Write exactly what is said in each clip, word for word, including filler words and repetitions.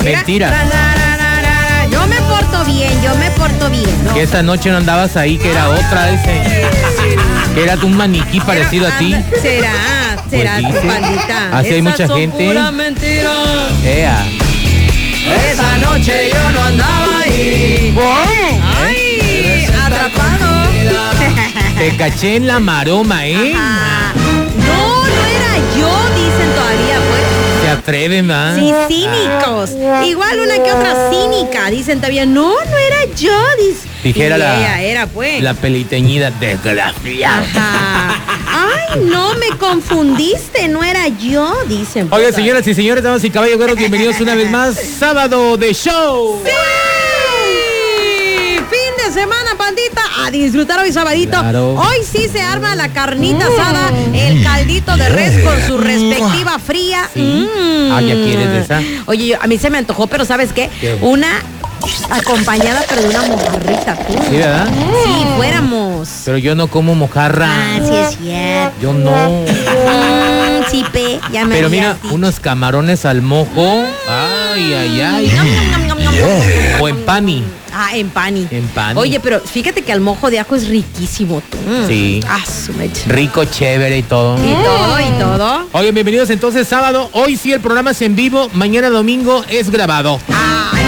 Mentiras. Yo me porto bien, yo me porto bien. ¿No? Que esa noche no andabas ahí, que era otra ese. Que era un maniquí parecido Pero, a ti. Anda, será, será Pues tu dice, pandita. así hay Esas mucha son gente. Pura mentira. Ea. Esa noche yo no andaba ahí. Ay, atrapado. Te caché en la maroma, ¿eh? Ajá. No, no era yo, dicen todavía, pues. Se atreven, ¿ah? Sí, cínicos. Igual una que otra cínica. Dicen todavía, no, no era yo. Dice. Dijera Y la, ella era, pues. la peliteñida desgraciada. Ajá. Ay, no, me confundiste, no era yo, dicen. Oiga, pues. señoras y señores, damas y caballeros, bienvenidos una vez más. Sábado de show. ¡Sí! Fin de semana, pandita, a disfrutar hoy sabadito. Claro. Hoy sí se arma la carnita asada, el caldito de res con su respectiva fría. Sí. Mm. Ah, ¿ya quieres de esa? Oye, yo- a mí se me antojó, pero ¿sabes qué? ¿Qué? Una acompañada, pero de una mojarrita, tú. Sí, ¿verdad? Sí, fuéramos. Pero yo no como mojarra. Ah, sí es cierto. Yo no. Mm, sí, pe, ya me Pero habías mira, dicho. unos camarones al mojo. Ay, ay, ay. Ñam, ñam, ñam, ñam, ñam. O en pani. Ah, en pani. En pani. Oye, pero fíjate que el mojo de ajo es riquísimo. Tú. Sí. Ah, su mecha. Rico, chévere y todo. Y todo, y todo. Oye, bienvenidos entonces sábado. Hoy sí el programa es en vivo. Mañana domingo es grabado. ¡Ay,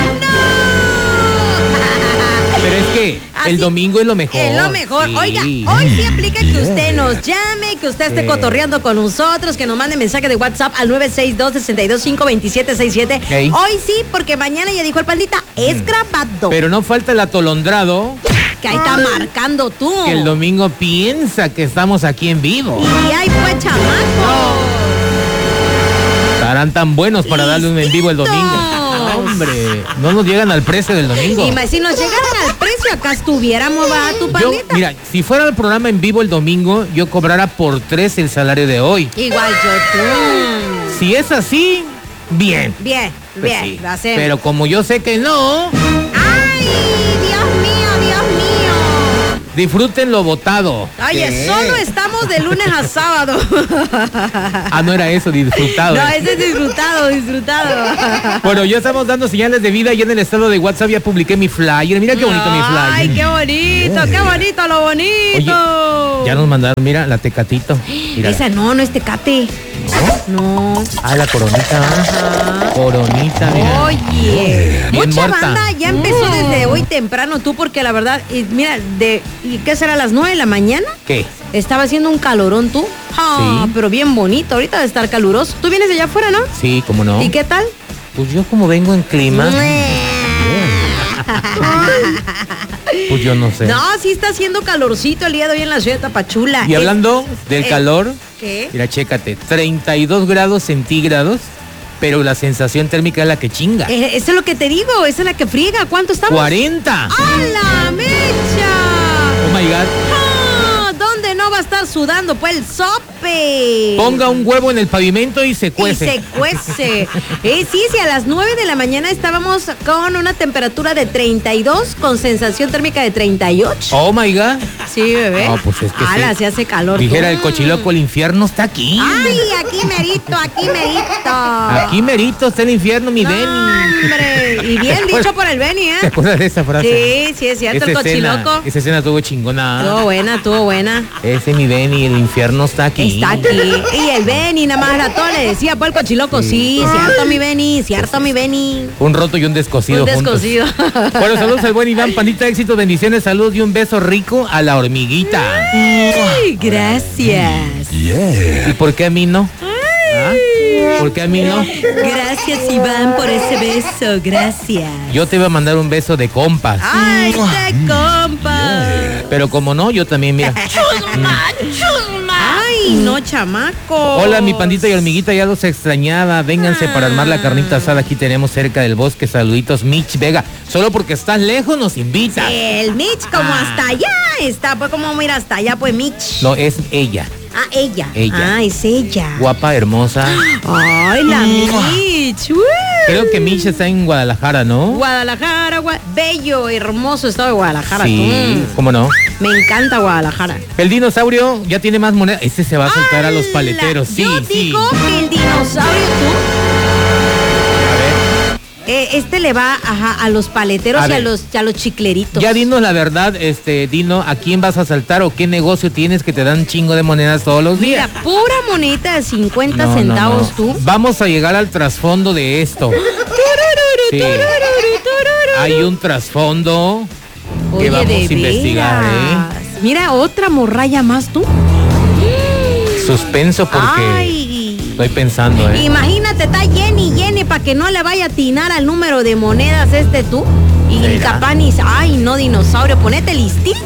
no! Pero es que Así el domingo es lo mejor. Es lo mejor. Sí. Oiga, hoy sí aplica que usted nos llame, que usted esté Sí. cotorreando con nosotros, que nos mande mensaje de WhatsApp al nueve seis dos, seis dos cinco, dos siete seis siete. Ey. Hoy sí, porque mañana ya dijo el pandita, es grabado. Pero no falta el atolondrado que ahí está marcando tú. que el domingo piensa que estamos aquí en vivo. Y ahí fue chamaco. Estarán tan buenos para darle un en vivo el domingo. ¡Listitos! Hombre, no nos llegan al precio del domingo. Y más, si nos llegaran al precio, acá estuviéramos, va, tu Yo, pandita. mira, si fuera el programa en vivo el domingo, yo cobrara por tres el salario de hoy. Igual yo tú. Si es así, bien. Bien, Pues bien, sí. lo hacemos. Pero como yo sé que no, ¡Ay, Dios mío, Dios mío! disfruten lo votado. Oye, ¿Qué? solo estamos de lunes a sábado. Ah, no era eso, disfrutado. No, ese es disfrutado, disfrutado. Bueno, ya estamos dando señales de vida y en el estado de WhatsApp ya publiqué mi flyer. Mira qué bonito mi flyer. Ay, qué bonito, qué bonito, lo bonito. Oye, ya nos mandaron, mira, la Tecatito. Mira. Esa no, no es Tecate. No. Ah, la coronita. Ajá. Coronita, mira. Oye, Bien mucha muerta. banda ya empezó desde hoy temprano, tú, porque la verdad, y mira, de ¿y qué será, a las nueve de la mañana? ¿Qué? Estaba haciendo un calorón, tú. Ah, Sí. pero bien bonito, ahorita de estar caluroso. Tú vienes de allá afuera, ¿no? Sí, cómo no. ¿Y qué tal? Pues yo como vengo en clima, pues yo no sé. No, sí está haciendo calorcito el día de hoy en la ciudad de Tapachula. Y hablando Es- del eh, calor, ¿Qué? mira, chécate, treinta y dos grados centígrados, pero la sensación térmica es la que chinga. Eh, eso es lo que te digo, esa es la que friega. ¿Cuánto estamos? cuarenta. ¡A la mecha! Oh my God. Ah, ¿dónde no va a estar sudando? Pues el sope. Ponga un huevo en el pavimento y se Y cuece. se cuece. Eh, sí, sí, a las nueve de la mañana estábamos con una temperatura de treinta y dos con sensación térmica de treinta y ocho. Oh my God. Sí, bebé. No, pues es que Ala, sí. se hace calor. Dijera el Mm. cochiloco, el infierno está aquí. Ay, aquí merito, aquí merito. Aquí merito está el infierno, mi No, Benny. hombre. Y bien dicho por el Benny, ¿Te ¿eh? acuerdas de esa frase? Sí, sí, es cierto, Esa el escena, cochiloco. esa escena estuvo chingona. Estuvo buena, estuvo buena. Ese mi Benny, el infierno está aquí. Está aquí. Y el Benny, nada más ratón, le decía, pues el cochiloco, sí, cierto, mi Benny, cierto, mi Benny. Un roto y un descosido Un juntos. descosido. Bueno, saludos al buen Iván, pandita, éxito, bendiciones, salud y un beso rico a la hormiguita. Ay, gracias. ¿Y por qué a mí no? ¿Ah? ¿Por qué a mí no? Gracias, Iván, por ese beso, gracias. Yo te iba a mandar un beso de compas. Ay, de compa. Pero como no, yo también, mira. Chusma, chusma. Ay, no, chamaco. Hola, mi pandita y hormiguita, ya los extrañaba. Vénganse para armar la carnita asada. Aquí tenemos cerca del bosque. Saluditos, Mitch Vega. Solo porque estás lejos nos invita. El Mitch, como Ah. hasta allá está, pues como mira hasta allá, pues Mitch. No, es ella. Ah, ella. Ella. Ah, es ella. Guapa, hermosa. Ay, la Mitch. Uy. Creo que Mitch está en Guadalajara, ¿no? Guadalajara, Gua- bello, hermoso estado de Guadalajara. Sí, tú. ¿cómo no? Me encanta Guadalajara. El dinosaurio ya tiene más moneda. Este se va a soltar a los ¡Hala! paleteros. Sí, Yo sí. digo que el dinosaurio, tú. A ver. Eh, este le va ajá, a los paleteros A y a ver. los, y a los chicleritos. Ya dinos la verdad, este, Dino, ¿a quién vas a asaltar o qué negocio tienes que te dan un chingo de monedas todos los días? Mira, pura monedita de cincuenta No, no, centavos no. tú. Vamos a llegar al trasfondo de esto. Sí. Hay un trasfondo que Oye, vamos de a investigar, veras. Mira, otra morralla más tú. ¿eh? Suspenso porque Ay. estoy pensando, ¿eh? Imagínate, está Jenny, Jenny, para que no le vaya a atinar al número de monedas este tú. Y ¿Será? capaz ni... Ay, no, dinosaurio, ponete listito.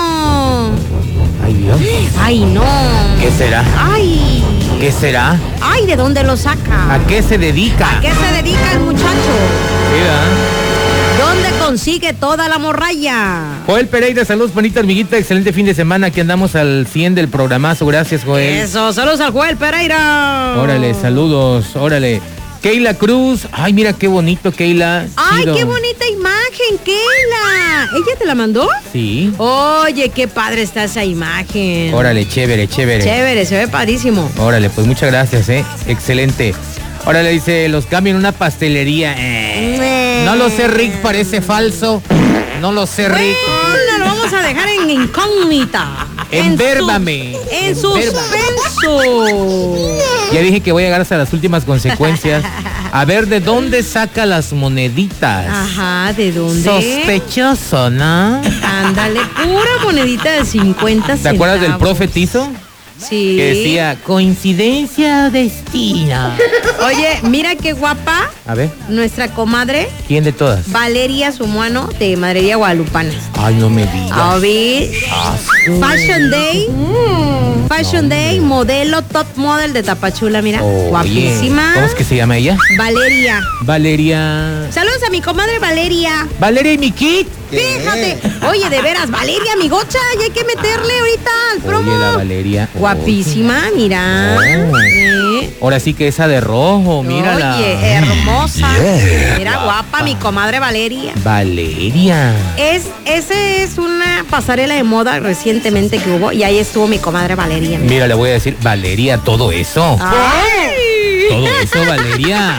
Ay, Dios. Ay, no. ¿Qué será? Ay. ¿Qué será? Ay, ¿de dónde lo saca? ¿A qué se dedica? ¿A qué se dedica el muchacho? Mira. ¿Dónde consigue toda la morralla? Joel Pereira, saludos, bonita hormiguita, excelente fin de semana, aquí andamos al cien del programazo, gracias, Joel. Eso, saludos al Joel Pereira. Órale, saludos, órale. Keila Cruz, ay, mira qué bonito, Keila. Ay, Chido. qué bonita imagen, Keila. ¿Ella te la mandó? Sí. Oye, qué padre está esa imagen. Órale, chévere, chévere. Chévere, se ve padrísimo. Órale, pues muchas gracias, eh. Excelente. Órale, dice, los cambio en una pastelería. Eh. No lo sé, Rick, parece falso. No lo sé, Rick. Bueno, lo vamos a dejar en incógnita. Envérbame. En, su, en Envérbame. suspenso. Ya dije que voy a llegar hasta las últimas consecuencias. A ver, ¿de dónde saca las moneditas? Ajá, ¿de dónde? Sospechoso, ¿no? Ándale, pura monedita de cincuenta centavos. ¿Te acuerdas del profe Tizo? Sí. Que decía, coincidencia o destino. Oye, mira qué guapa A ver, nuestra comadre ¿quién de todas? Valeria Sumuano de Madrería Guadalupana. Ay, no me digas. A ver, Ah, Fashion Day. Fashion Day, modelo top model de Tapachula, mira. oye, Guapísima. ¿Cómo es que se llama ella? Valeria. Valeria. Saludos a mi comadre Valeria. Valeria y mi kit. Fíjate. Oye, de veras, Valeria, mi gocha, ya hay que meterle ahorita al promo. Oye, la Valeria. Guapísima, mira. Oh. Eh. Ahora sí que esa de rojo, mírala. Oye, hermosa. Yeah. Mira, guapa, mi comadre Valeria. Valeria. Es, ese es una pasarela de moda recientemente que hubo y ahí estuvo mi comadre Valeria. Mira, le voy a decir, Valeria, todo eso. Ay. Todo eso, Valeria.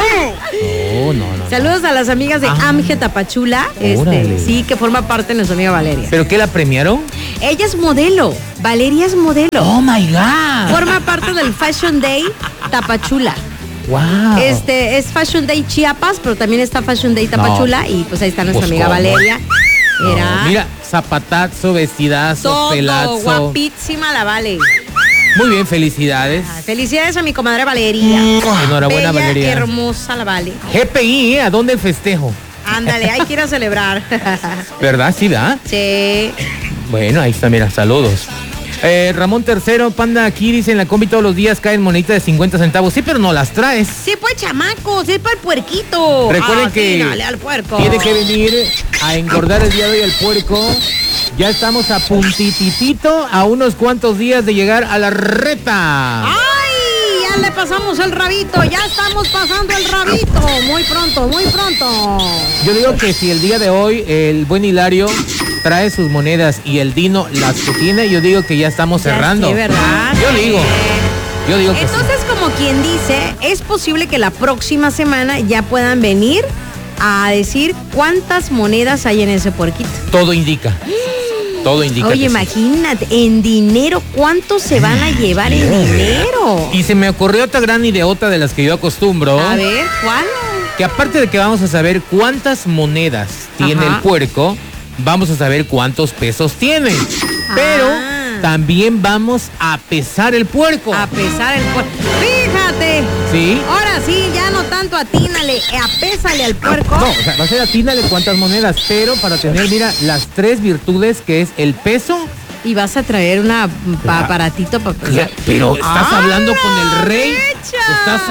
No, no, no. Saludos a las amigas de Ah. Amge Tapachula, este, Órale. sí, que forma parte de nuestra amiga Valeria. ¿Pero qué la premiaron? Ella es modelo, Valeria es modelo. Oh my God. Forma parte del Fashion Day Tapachula. Wow. Este es Fashion Day Chiapas, pero también está Fashion Day Tapachula y pues ahí está nuestra Pues, amiga ¿cómo? Valeria. No, Mira, mira, zapatazo, vestidazo, todo pelazo. guapísima la Vale. Muy bien, felicidades. Ah, Felicidades a mi comadre Valeria. Enhorabuena, Bella, Valeria. hermosa la Vale. G P I, ¿eh? ¿A dónde el festejo? Ándale, hay que ir a celebrar. ¿Verdad? Sí, ¿verdad? Sí. Bueno, ahí está, mira, saludos. Eh, Ramón Tercero, Panda, aquí dice en la combi todos los días caen moneditas de cincuenta centavos. Sí, pero no las traes. Sí, pues chamaco, sí, para el puerquito. Recuerden Ah, que tírale al puerco. tiene que venir a engordar el día de hoy el puerco. Ya estamos a puntititito, a unos cuantos días de llegar a la reta. ¡Ay! Ya le pasamos el rabito, ya estamos pasando el rabito. Muy pronto, muy pronto. Yo digo que si el día de hoy el buen Hilario trae sus monedas y el Dino las que tiene, yo digo que ya estamos Ya cerrando. sé, ¿verdad? Yo digo, yo digo que sí. Entonces, como quien dice, es posible que la próxima semana ya puedan venir a decir cuántas monedas hay en ese puerquito. Todo indica. Todo indica. Oye, que sí. imagínate, en dinero, ¿cuánto se van a llevar en dinero? Y se me ocurrió otra gran ideota de las que yo acostumbro. A ver, ¿cuál? Que aparte de que vamos a saber cuántas monedas tiene Ajá. el puerco, vamos a saber cuántos pesos tiene. Pero Ah. también vamos a pesar el puerco. A pesar el puerco. Fíjate. ¿Sí? Ahora sí, ya no tanto atínale, apésale al puerco. No, o sea, va a ser atínale cuántas monedas, pero para tener, mira, las tres virtudes que es el peso. Y vas a traer una pa- aparatito para Cla- Pero estás ¡Ah, hablando con el rey. Estás,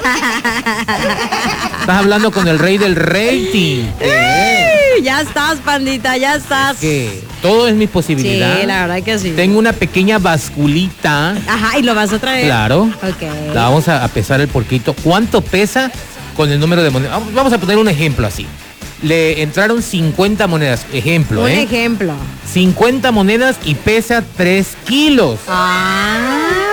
estás hablando con el rey del rating. ¿Qué? Ya estás, pandita, ya estás. Que todo es mi posibilidad. Sí, la verdad que sí. Tengo una pequeña basculita. Ajá, y lo vas a traer. Claro. Ok. La vamos a, a pesar el porquito. ¿Cuánto pesa con el número de monedas? Vamos- Vamos a poner un ejemplo así. Le entraron cincuenta monedas. Ejemplo, Un ¿eh? ejemplo. cincuenta monedas y pesa tres kilos. Ah,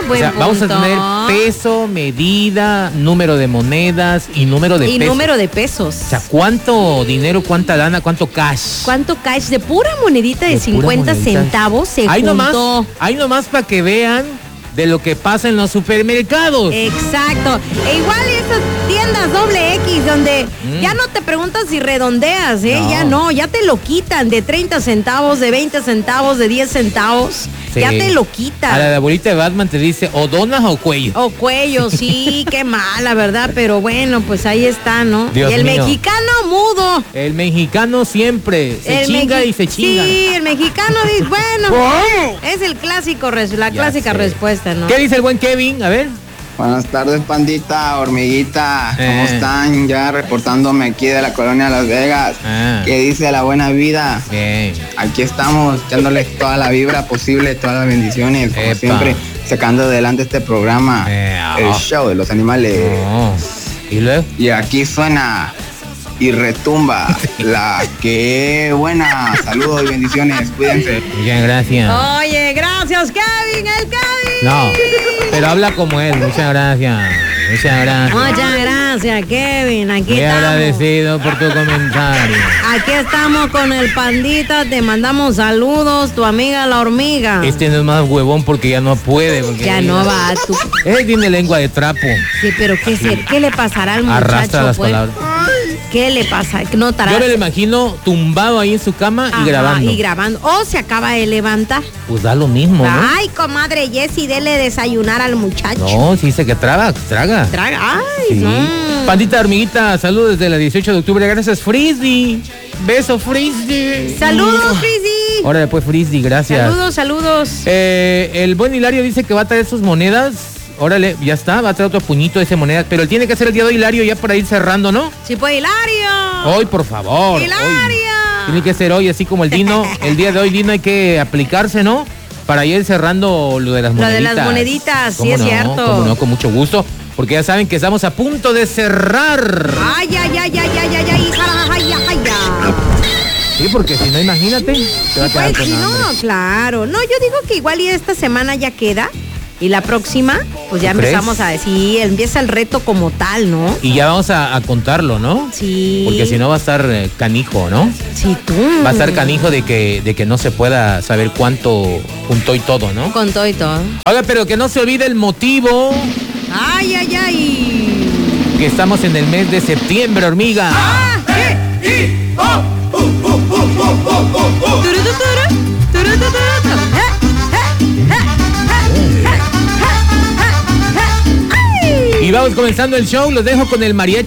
buen o sea, vamos a punto. tener peso, medida, número de monedas y número de Y pesos. número de pesos. O sea, ¿cuánto dinero, cuánta lana, cuánto cash? ¿Cuánto cash? De pura monedita de, De pura cincuenta monedita. centavos se Ahí juntó. nomás, ahí nomás para que vean de lo que pasa en los supermercados. Exacto. E igual esas tiendas doble X donde Mm. ya no te preguntas si redondeas, ¿eh? No. Ya no, ya te lo quitan de treinta centavos, de veinte centavos, de diez centavos. Sí. Ya te lo A la quitan. de abuelita de Batman te dice o donas o cuello. O cuello, sí, qué mala, ¿verdad? Pero bueno, pues ahí está, ¿no? Dios y el mío. mexicano mudo. El mexicano siempre se El chinga mexi- y se chinga. Sí, el mexicano dice, bueno, ¿Cómo? es el clásico, res- la Ya clásica sé. respuesta, ¿no? ¿Qué dice el buen Kevin? A ver. Buenas tardes, pandita, hormiguita. ¿Cómo Eh. están? Ya reportándome aquí de la colonia Las Vegas. Ah. ¿Qué dice la buena vida? Bien. Aquí estamos echándoles toda la vibra posible, todas las bendiciones, como Epa. siempre, sacando adelante este programa, Eh, el oh. show de los animales. Oh. ¿Y luego? Y aquí suena y retumba la que buena. Saludos y bendiciones, cuídense. Muchas gracias. Oye, gracias, Kevin, el Kevin. No, pero habla como él. Muchas gracias. Muchas gracias. Muchas gracias, Kevin. Aquí Muy estamos. agradecido por tu comentario. Aquí estamos con el pandita. Te mandamos saludos, tu amiga la hormiga. Este no es más huevón porque ya no puede. Porque Ya no va tú. Él tiene lengua de trapo. Sí, pero ¿qué, se, ¿qué le pasará al muchacho? Arrastra las pues? palabras. ¿Qué le pasa? ¿No estará- Yo me lo imagino tumbado ahí en su cama Ajá, y grabando. Y grabando. O se acaba de levantar. Pues da lo mismo, ¿no? Ay, comadre Jessie, dele desayunar al muchacho. No, sí dice que traga, traga. Traga. Ay, Sí. no. Pandita hormiguita, saludos desde la dieciocho de octubre. Gracias, Frisdy. Beso, Frisdy. Saludos, Frizzy. Órale, pues, Frisdy, gracias. Saludos, saludos. Eh, el buen Hilario dice que va a traer sus monedas. Órale, ya está, va a traer otro puñito de esa moneda. Pero él tiene que hacer el día de hoy, Hilario, ya para ir cerrando, ¿no? Sí, pues, Hilario. Hoy, por favor. hoy. Hilario. Tiene que ser hoy, así como el Dino. El día de hoy, Dino, hay que aplicarse, ¿no? Para ir cerrando lo de las Lo de moneditas. las moneditas, sí ¿Cómo es no? cierto. Cómo no, con mucho gusto. Porque ya saben que estamos a punto de cerrar. Ay, ay, ay, ay, ay, ay, ay, jala, ay, ay, ay, ay. Sí, porque si no, imagínate, te va a quedar Pues, con sí, hambre. no, claro. No, yo digo que igual y esta semana ya queda. Y la próxima, pues ya ¿Tú crees? empezamos a decir, empieza el reto como tal, ¿no? Y ya vamos a, a contarlo, ¿no? Sí. Porque si no va a estar eh, canijo, ¿no? Sí, tú. Va a estar canijo de que, de que no se pueda saber cuánto juntó y todo, ¿no? Con todo y todo. Oiga, pero que no se olvide el motivo Ay, ay, ay. que estamos en el mes de septiembre, hormiga. Ah, eh. Turu, turu, turu, turu, turu. Y vamos comenzando el show, los dejo con el mariachi.